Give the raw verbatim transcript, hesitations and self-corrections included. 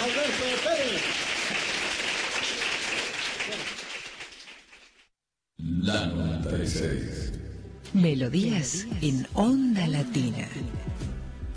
Alberto Pérez. La noventa y seis. Melodías en Onda Latina.